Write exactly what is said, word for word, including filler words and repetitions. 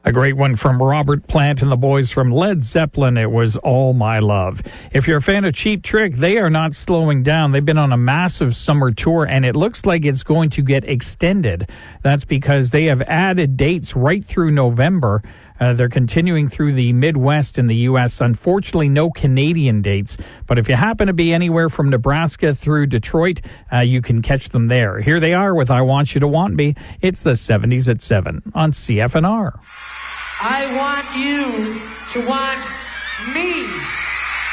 A great one from Robert Plant and the boys from Led Zeppelin. It was All My Love. If you're a fan of Cheap Trick, they are not slowing down. They've been on a massive summer tour, and it looks like it's going to get extended. That's because they have added dates right through November. Uh, they're continuing through the Midwest in the U S. Unfortunately, no Canadian dates. But if you happen to be anywhere from Nebraska through Detroit, uh, you can catch them there. Here they are with I Want You to Want Me. It's the seventies at seven on C F N R. I want you to want me.